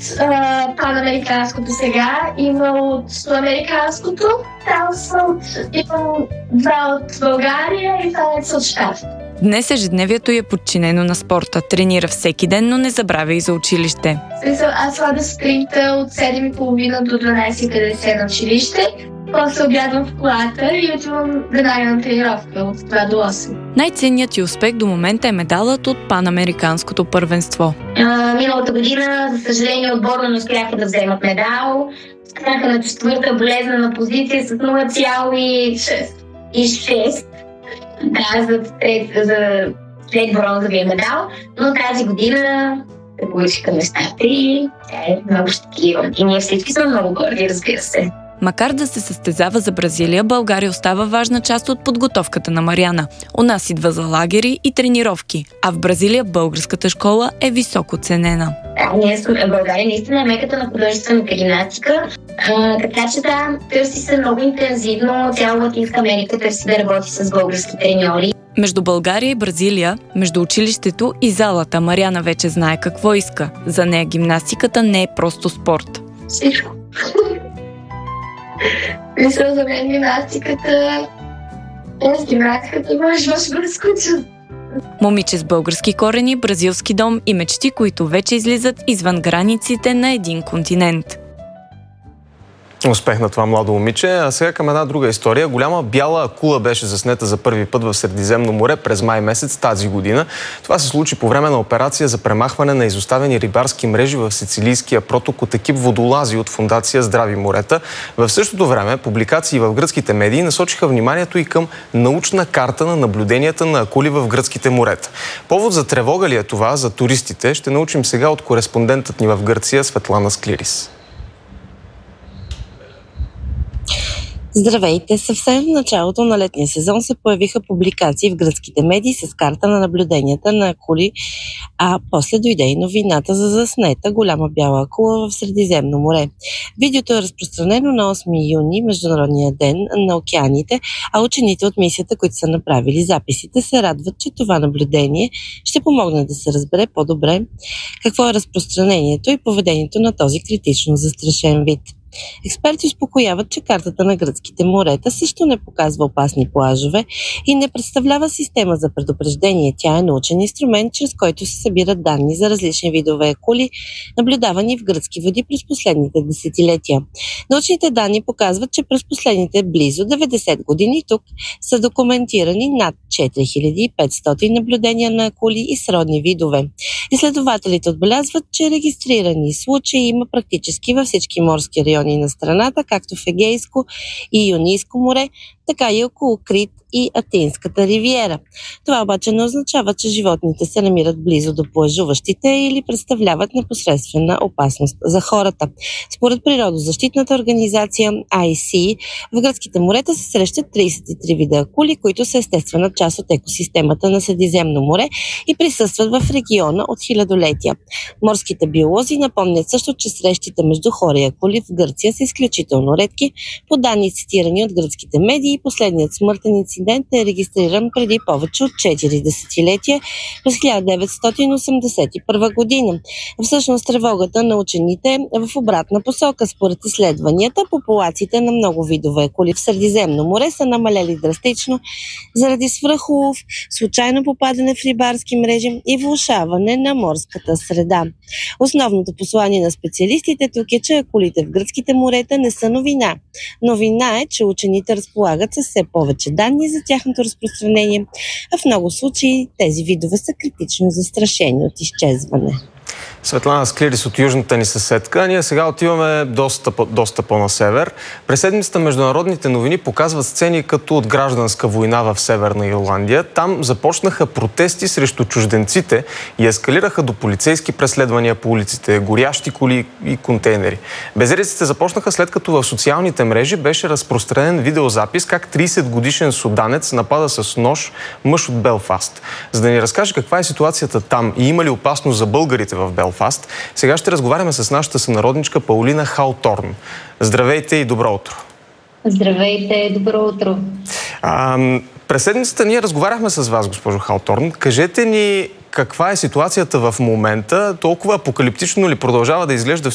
панамериканското сега, има от американското, там имам 2 от България и това са от Щатите. Днес ежедневието е подчинено на спорта. Тренира всеки ден, но не забравя и за училище. Аз ходя сутринта от 7:30 до 12:50 на училище. После обядвам в колата и отивам веднага на тренировка от 2 до 8. Най-ценният ти успех до момента е медалът от панамериканското първенство. Миналата година, за съжаление, отборно не успяха да вземат медал. Станаха на 4-та болезнена позиция с 0,6. Да, за след бронзовия медал, но тази година се получиха нещата и тя е много щастлива. И ние всички сме много горди, разбира се. Макар да се състезава за Бразилия, България остава важна част от подготовката на Мариана. У нас идва за лагери и тренировки, а в Бразилия българската школа е високо ценена. България наистина е меката на художествената гимнастика, така че търси се много интензивно. Цяла Латинска Америка търси да работи с български треньори. Между България и Бразилия, между училището и залата, Мариана вече знае какво иска. За нея гимнастиката не е просто спорт. Всичко. Мисля, за мен гимнастиката може да скуча. Момиче с български корени, бразилски дом и мечти, които вече излизат извън границите на един континент. Успех на това младо момиче. А сега към една друга история. Голяма бяла акула беше заснета за първи път в Средиземно море през май месец тази година. Това се случи по време на операция за премахване на изоставени рибарски мрежи в Сицилийския проток от екип водолази от фондация Здрави морета. В същото време публикации в гръцките медии насочиха вниманието и към научна карта на наблюденията на акули в гръцките морета. Повод за тревога ли е това за туристите? Ще научим сега от кореспондентът ни в Гърция Светлана Склирис. Здравейте! Съвсем в началото на летния сезон се появиха публикации в гръцките медии с карта на наблюденията на акули, а после дойде и новината за заснета голяма бяла акула в Средиземно море. Видеото е разпространено на 8 юни, Международния ден на океаните, а учените от мисията, които са направили записите, се радват, че това наблюдение ще помогне да се разбере по-добре какво е разпространението и поведението на този критично застрашен вид. Експерти успокояват, че картата на гръцките морета също не показва опасни плажове и не представлява система за предупреждение. Тя е научен инструмент, чрез който се събират данни за различни видове акули, наблюдавани в гръцки води през последните десетилетия. Научните данни показват, че през последните близо 90 години тук са документирани над 4500 наблюдения на акули и сродни видове. Изследователите отбелязват, че регистрирани случаи има практически във всички морски райони на страната, както в Егейско и Йонийско море, така и около Крит и Атинската ривиера. Това обаче не означава, че животните се намират близо до плажуващите или представляват непосредствена опасност за хората. Според природозащитната организация IC, в гръцките морета се срещат 33 вида акули, които са естествена част от екосистемата на Средиземно море и присъстват в региона от хилядолетия. Морските биолози напомнят също, че срещите между хора и акули в Гърция са изключително редки. По данни, цитирани от гръцките медии, последният смъртен инцидент е регистриран преди повече от 4 десетилетия през 1981 година. Всъщност тревогата на учените е в обратна посока. Според изследванията, популациите на много видове акули в Средиземно море са намалели драстично заради свръхулов, случайно попадане в рибарски мрежи и влошаване на морската среда. Основното послание на специалистите тук е, че акулите в гръцките морета не са новина. Новина е, че учените разполагат с все повече данни за тяхното разпространение, а в много случаи тези видове са критично застрашени от изчезване. Светлана Склирис от южната ни съседка. Ние сега отиваме доста по-на север. През седмицата международните новини показват сцени като от гражданска война в Северна Ирландия. Там започнаха протести срещу чужденците и ескалираха до полицейски преследвания по улиците, горящи коли и контейнери. Безредиците започнаха след като в социалните мрежи беше разпространен видеозапис как 30-годишен суданец напада с нож мъж от Белфаст. За да ни разкаже каква е ситуацията там и има ли опасност за българите в Белфаст, сега ще разговаряме с нашата сънародничка Паулина Хауторн. Здравейте и добро утро! Здравейте, добро утро! През седмицата ние разговаряхме с вас, госпожо Хауторн. Кажете ни каква е ситуацията в момента, толкова апокалиптично ли продължава да изглежда